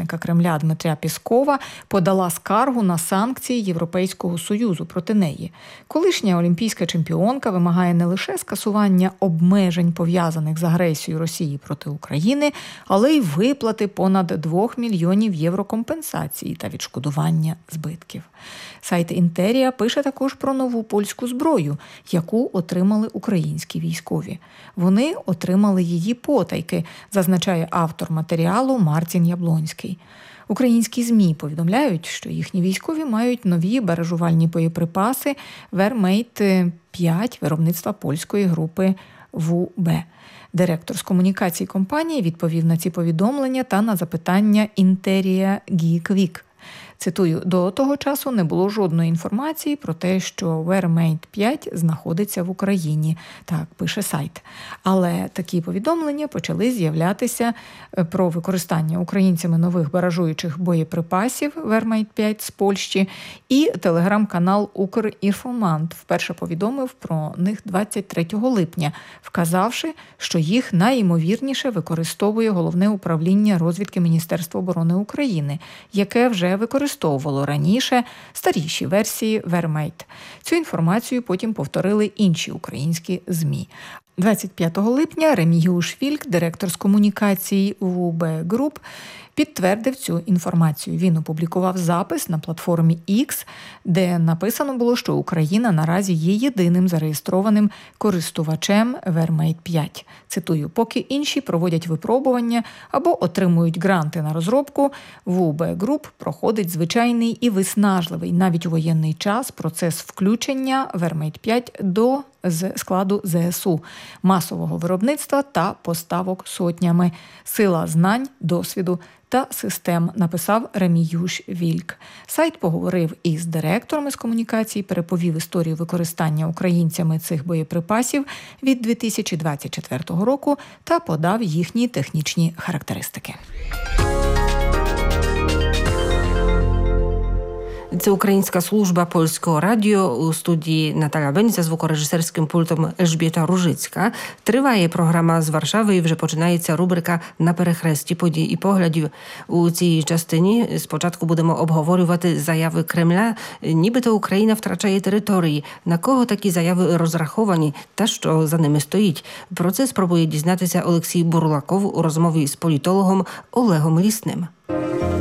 речника Кремля Дмитря Пєскова подала скаргу на санкції Європейського Союзу проти неї. Колишня олімпійська чемпіонка вимагає не лише скасування обмежень, пов'язаних з агресією Росії проти України, але й виплати понад 2 мільйонів євро компенсації та відшкодування збитків. Сайт «Інтерія» пише також про нову польську зброю, яку отримали українські військові. Вони отримали її потайки, зазначає автор матеріалу Мартін Яблонський. Українські ЗМІ повідомляють, що їхні військові мають нові баражувальні боєприпаси Вермейт-5 виробництва польської групи ВУБ. Директор з комунікацій компанії відповів на ці повідомлення та на запитання «Інтерія Гіквік». Цитую, до того часу не було жодної інформації про те, що Вермейт-5 знаходиться в Україні, так пише сайт. Але такі повідомлення почали з'являтися про використання українцями нових баражуючих боєприпасів Вермейт-5 з Польщі, і телеграм-канал «Укрінформант» вперше повідомив про них 23 липня, вказавши, що їх найімовірніше використовує Головне управління розвідки Міністерства оборони України, яке вже використовувало раніше старіші версії Вермейт. Цю інформацію потім повторили інші українські ЗМІ. 25 липня Ремігіуш Вільк, директор з комунікації ВУБ Груп, підтвердив цю інформацію. Він опублікував запис на платформі X, де написано було, що Україна наразі є єдиним зареєстрованим користувачем Вермейт-5. Цитую, поки інші проводять випробування або отримують гранти на розробку, ВУБ Груп проходить звичайний і виснажливий навіть у воєнний час процес включення Вермейт-5 до складу ЗСУ, масового виробництва та поставок сотнями, сила знань, досвіду та систем, написав Ремігіуш Вільк. Сайт поговорив із директором із комунікацій, переповів історію використання українцями цих боєприпасів від 2024 року та подав їхні технічні характеристики. Це Українська служба Польського радіо. У студії Наталя Бень, за звукорежисерським пультом Ельжбіта Ружицька. Триває програма з Варшави і вже починається рубрика «На перехресті подій і поглядів». У цій частині спочатку будемо обговорювати заяви Кремля, нібито Україна втрачає території. На кого такі заяви розраховані та що за ними стоїть? Про це спробує дізнатися Олексій Бурлаков у розмові з політологом Олегом Лісним.